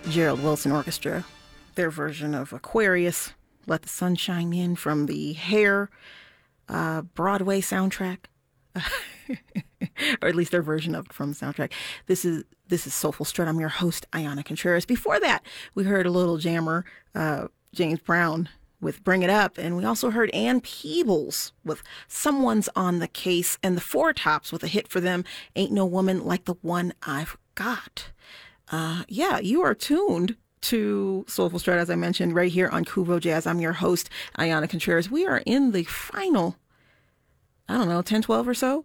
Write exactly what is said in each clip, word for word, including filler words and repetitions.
Gerald Wilson Orchestra, their version of Aquarius, Let the Sun Shine In, from the Hair uh, Broadway soundtrack. Or at least their version of it from the soundtrack. This is this is Soulful Strut. I'm your host, Ayana Contreras. Before that, we heard a little jammer, uh, James Brown, with Bring It Up. And we also heard Ann Peebles with Someone's on the Case, and the Four Tops with a hit for them, Ain't No Woman Like the One I've Got. Uh, yeah, you are tuned to Soulful Strut, as I mentioned, right here on Kuvo Jazz. I'm your host, Ayana Contreras. We are in the final, I don't know, ten, twelve or so.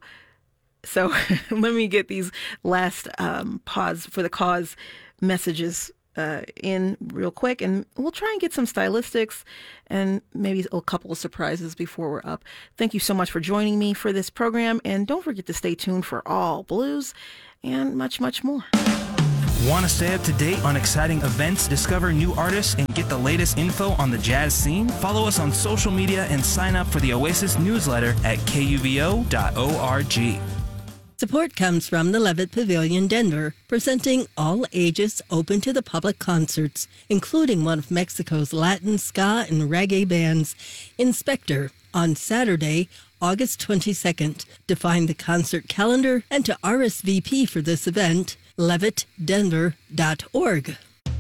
So let me get these last um, pause for the cause messages uh, in real quick, and we'll try and get some stylistics and maybe a couple of surprises before we're up. Thank you so much for joining me for this program, and don't forget to stay tuned for All Blues and much, much more. Want to stay up to date on exciting events, discover new artists, and get the latest info on the jazz scene? Follow us on social media and sign up for the Oasis newsletter at K U V O dot org. Support comes from the Levitt Pavilion, Denver, presenting all ages open to the public concerts, including one of Mexico's Latin, ska, and reggae bands, Inspector, on Saturday, August twenty-second. To find the concert calendar and to R S V P for this event, levitt denver dot org.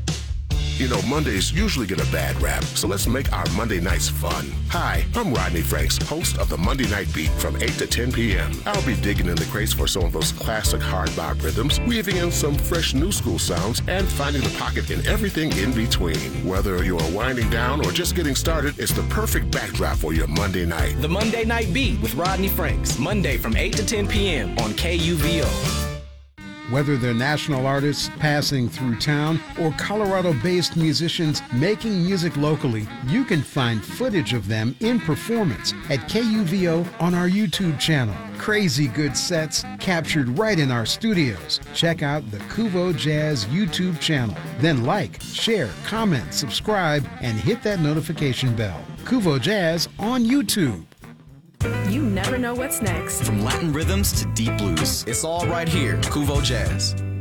You know, Mondays usually get a bad rap, so let's make our Monday nights fun. Hi, I'm Rodney Franks, host of the Monday Night Beat from eight to ten p.m. I'll be digging in the crates for some of those classic hard bop rhythms, weaving in some fresh new school sounds, and finding the pocket in everything in between. Whether you're winding down or just getting started, it's the perfect backdrop for your Monday night. The Monday Night Beat with Rodney Franks, Monday from eight to ten p.m. on K U V O. Whether they're national artists passing through town or Colorado-based musicians making music locally, you can find footage of them in performance at K U V O on our YouTube channel. Crazy good sets captured right in our studios. Check out the Kuvo Jazz YouTube channel. Then like, share, comment, subscribe, and hit that notification bell. Kuvo Jazz on YouTube. You never know what's next. From Latin rhythms to deep blues, it's all right here, Kuvo Jazz.